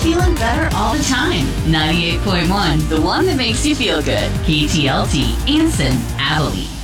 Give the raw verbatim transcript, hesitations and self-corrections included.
feeling better all the time. ninety-eight point one, the one that makes you feel good. K T L T, Anson, Abilene.